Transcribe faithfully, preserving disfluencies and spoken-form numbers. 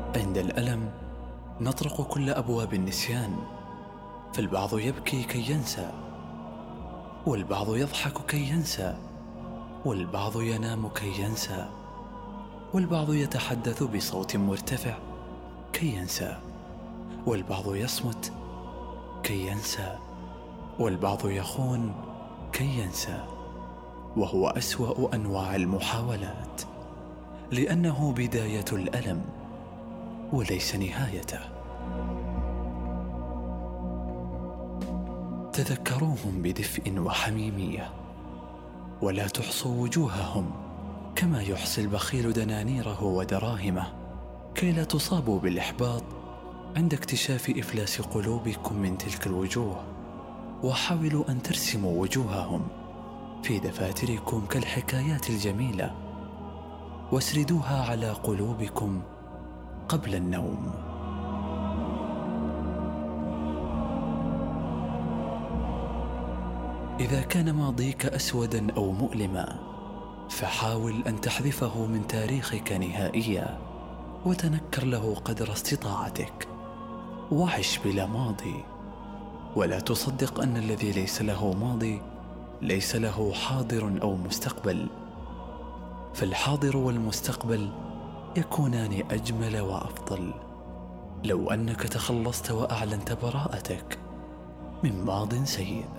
عند الألم نطرق كل أبواب النسيان، فالبعض يبكي كي ينسى، والبعض يضحك كي ينسى، والبعض ينام كي ينسى، والبعض يتحدث بصوت مرتفع كي ينسى، والبعض يصمت كي ينسى، والبعض يخون كي ينسى. وهو أسوأ أنواع المحاولات، لأنه بداية الألم وليس نهايته. تذكروهم بدفء وحميمية، ولا تحصوا وجوههم كما يحصي البخيل دنانيره ودراهمه، كي لا تصابوا بالإحباط عند اكتشاف إفلاس قلوبكم من تلك الوجوه. وحاولوا أن ترسموا وجوههم في دفاتركم كالحكايات الجميلة، واسردوها على قلوبكم قبل النوم. إذا كان ماضيك أسودا أو مؤلما، فحاول أن تحذفه من تاريخك نهائيا، وتنكر له قدر استطاعتك، وعش بلا ماضي. ولا تصدق أن الذي ليس له ماضي ليس له حاضر أو مستقبل، فالحاضر والمستقبل يكونان أجمل وأفضل لو أنك تخلصت وأعلنت براءتك من ماض سيء.